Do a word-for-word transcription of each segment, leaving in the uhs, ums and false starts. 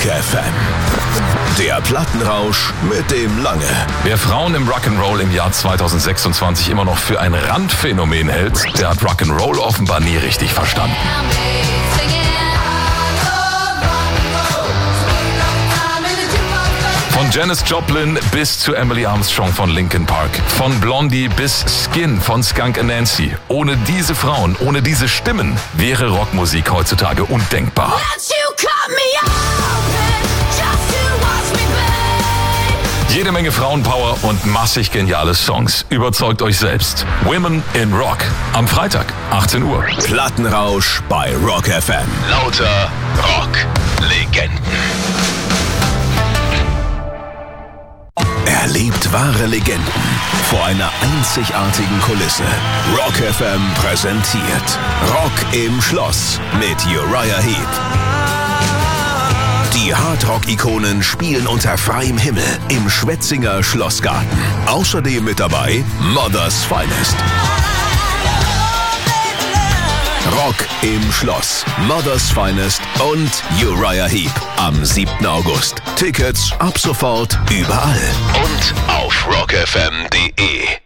Rock F M. Der Plattenrausch mit dem Lange. Wer Frauen im Rock'n'Roll im Jahr zweitausendsechsundzwanzig immer noch für ein Randphänomen hält, der hat Rock'n'Roll offenbar nie richtig verstanden. Von Janis Joplin bis zu Emily Armstrong von Linkin Park. Von Blondie bis Skin von Skunk Anansie. Ohne diese Frauen, ohne diese Stimmen wäre Rockmusik heutzutage undenkbar. Jede Menge Frauenpower und massig geniale Songs. Überzeugt euch selbst. Women in Rock. Am Freitag, achtzehn Uhr. Plattenrausch bei Rock F M. Lauter Rock-Legenden. Erlebt wahre Legenden vor einer einzigartigen Kulisse. Rock F M präsentiert Rock im Schloss mit Uriah Heep. Die Hardrock-Ikonen spielen unter freiem Himmel im Schwetzinger Schlossgarten. Außerdem mit dabei Mother's Finest. Rock im Schloss, Mother's Finest und Uriah Heep am siebten August. Tickets ab sofort überall und auf rock f m punkt d e.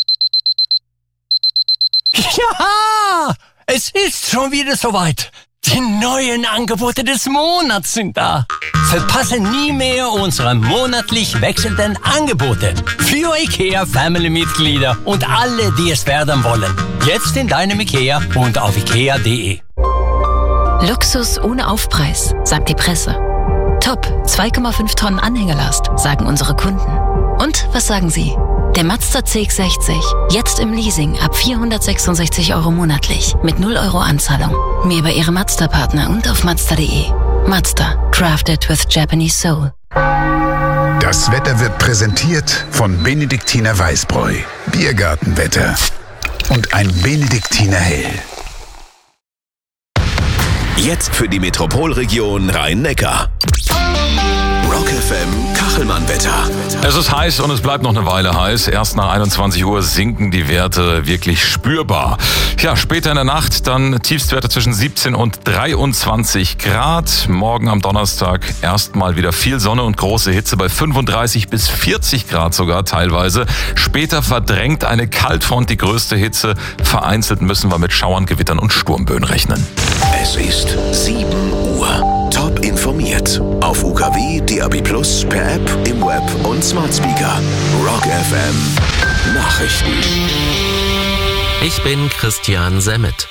Ja, es ist schon wieder soweit. Die neuen Angebote des Monats sind da. Verpasse nie mehr unsere monatlich wechselnden Angebote für IKEA-Family-Mitglieder und alle, die es werden wollen. Jetzt in deinem IKEA und auf ikea punkt de. Luxus ohne Aufpreis, sagt die Presse. Top, zwei Komma fünf Tonnen Anhängelast, sagen unsere Kunden. Und was sagen Sie? Der Mazda C X sechzig, jetzt im Leasing ab vierhundertsechsundsechzig Euro monatlich mit null Euro Anzahlung. Mehr bei Ihrem Mazda-Partner und auf mazda punkt de. Mazda, crafted with Japanese soul. Das Wetter wird präsentiert von Benediktiner Weißbräu, Biergartenwetter und ein Benediktiner Hell. Jetzt für die Metropolregion Rhein-Neckar. Rock F M Kachelmann-Wetter. Es ist heiß und es bleibt noch eine Weile heiß. Erst nach einundzwanzig Uhr sinken die Werte wirklich spürbar. Ja, später in der Nacht dann Tiefstwerte zwischen siebzehn und dreiundzwanzig Grad. Morgen am Donnerstag erstmal wieder viel Sonne und große Hitze bei fünfunddreißig bis vierzig Grad sogar teilweise. Später verdrängt eine Kaltfront die größte Hitze. Vereinzelt müssen wir mit Schauern, Gewittern und Sturmböen rechnen. Es ist sieben Uhr. Top informiert. Auf U K W, D A B plus, per App, im Web und Smart Speaker. Rock F M Nachrichten. Ich bin Christian Semmet.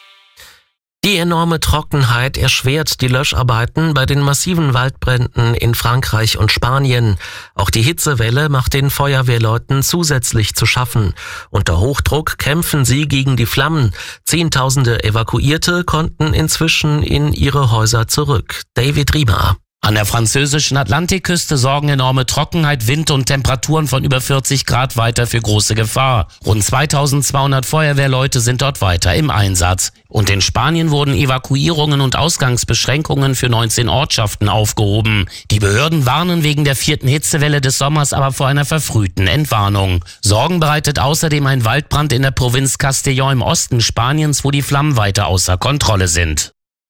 Die enorme Trockenheit erschwert die Löscharbeiten bei den massiven Waldbränden in Frankreich und Spanien. Auch die Hitzewelle macht den Feuerwehrleuten zusätzlich zu schaffen. Unter Hochdruck kämpfen sie gegen die Flammen. Zehntausende Evakuierte konnten inzwischen in ihre Häuser zurück. David Riemer. An der französischen Atlantikküste sorgen enorme Trockenheit, Wind und Temperaturen von über vierzig Grad weiter für große Gefahr. Rund zweitausendzweihundert Feuerwehrleute sind dort weiter im Einsatz. Und in Spanien wurden Evakuierungen und Ausgangsbeschränkungen für neunzehn Ortschaften aufgehoben. Die Behörden warnen wegen der vierten Hitzewelle des Sommers aber vor einer verfrühten Entwarnung. Sorgen bereitet außerdem ein Waldbrand in der Provinz Castellón im Osten Spaniens, wo die Flammen weiter außer Kontrolle sind.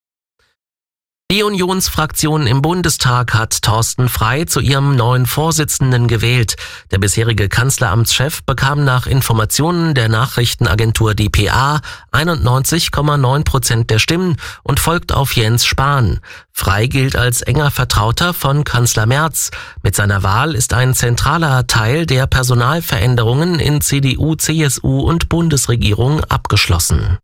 Die Unionsfraktion im Bundestag hat Thorsten Frey zu ihrem neuen Vorsitzenden gewählt. Der bisherige Kanzleramtschef bekam nach Informationen der Nachrichtenagentur D P A einundneunzig Komma neun Prozent der Stimmen und folgt auf Jens Spahn. Frey gilt als enger Vertrauter von Kanzler Merz. Mit seiner Wahl ist ein zentraler Teil der Personalveränderungen in C D U, C S U und Bundesregierung abgeschlossen.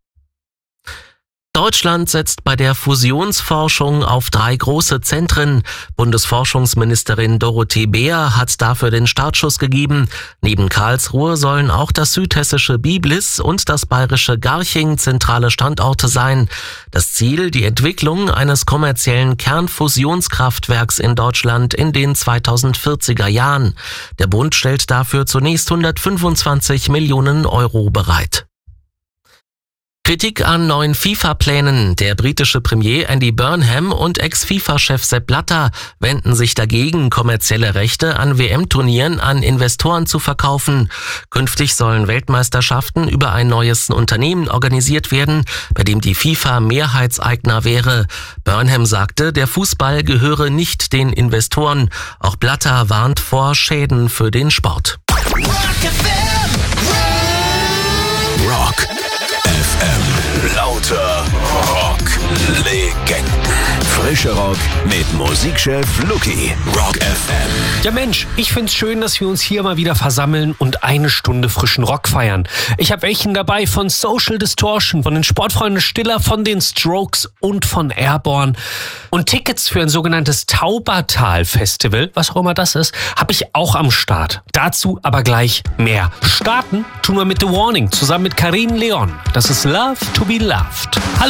Deutschland setzt bei der Fusionsforschung auf drei große Zentren. Bundesforschungsministerin Dorothee Beer hat dafür den Startschuss gegeben. Neben Karlsruhe sollen auch das südhessische Biblis und das bayerische Garching zentrale Standorte sein. Das Ziel, die Entwicklung eines kommerziellen Kernfusionskraftwerks in Deutschland in den zweitausendvierziger Jahren. Der Bund stellt dafür zunächst hundertfünfundzwanzig Millionen Euro bereit. Kritik an neuen FIFA-Plänen. Der britische Premier Andy Burnham und Ex-FIFA-Chef Sepp Blatter wenden sich dagegen, kommerzielle Rechte an W M-Turnieren an Investoren zu verkaufen. Künftig sollen Weltmeisterschaften über ein neues Unternehmen organisiert werden, bei dem die FIFA Mehrheitseigner wäre. Burnham sagte, der Fußball gehöre nicht den Investoren. Auch Blatter warnt vor Schäden für den Sport. Rock F M. Lauter Rock-Legenden. Frische Rock mit Musikchef Luki. Rock F M. Ja Mensch, ich find's schön, dass wir uns hier mal wieder versammeln und eine Stunde frischen Rock feiern. Ich habe welchen dabei von Social Distortion, von den Sportfreunden Stiller, von den Strokes und von Airborne. Und Tickets für ein sogenanntes Taubertal-Festival, was auch immer das ist, habe ich auch am Start. Dazu aber gleich mehr. Starten tun wir mit The Warning zusammen mit Karin Leon. Das ist Love to be Loved. Hallo.